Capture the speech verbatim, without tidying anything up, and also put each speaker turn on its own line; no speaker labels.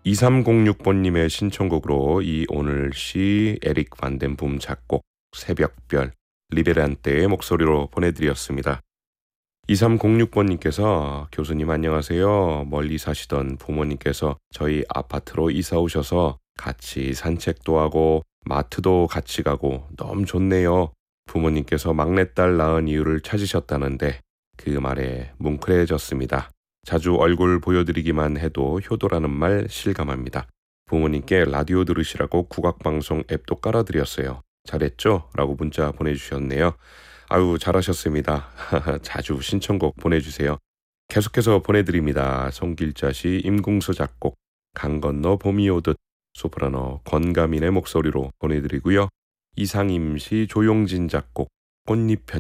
이삼공육 번님의 신청곡으로 이 오늘 시 에릭 반덴붐 작곡 새벽별 리베란테의 목소리로 보내드렸습니다. 이삼공육 번님께서 교수님 안녕하세요. 멀리 사시던 부모님께서 저희 아파트로 이사 오셔서 같이 산책도 하고 마트도 같이 가고 너무 좋네요. 부모님께서 막내딸 낳은 이유를 찾으셨다는데 그 말에 뭉클해졌습니다. 자주 얼굴 보여드리기만 해도 효도라는 말 실감합니다. 부모님께 라디오 들으시라고 국악방송 앱도 깔아드렸어요. 잘했죠? 라고 문자 보내주셨네요. 아유 잘하셨습니다. 자주 신청곡 보내주세요. 계속해서 보내드립니다. 송길자씨 임궁수 작곡 강 건너 봄이 오듯 소프라노 권가민의 목소리로 보내드리고요. 이상임씨 조용진 작곡 꽃잎 편